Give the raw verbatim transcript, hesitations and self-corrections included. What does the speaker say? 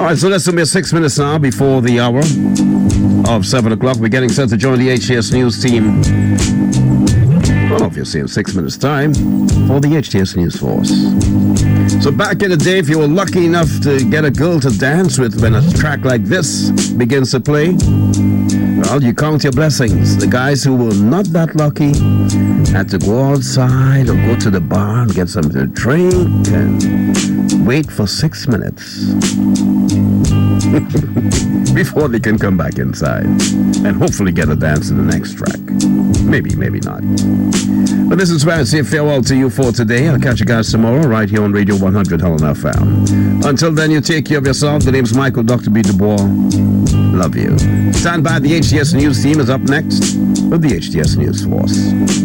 All right, so less than six minutes now before the hour of seven o'clock. We're getting set to join the H T S News team. Well, obviously in six minutes' time for the H T S News Force. So back in the day, if you were lucky enough to get a girl to dance with when a track like this begins to play, well, you count your blessings. The guys who were not that lucky had to go outside or go to the bar and get something to drink and wait for six minutes before they can come back inside and hopefully get a dance in the next track. Maybe, maybe not. But this is where I say farewell to you for today. I'll catch you guys tomorrow right here on Radio one hundred Helen F M. Until then, you take care of yourself. The name's Michael Doctor B. Dubois. Love you. Stand by. The H T S News team is up next with the H T S News Force.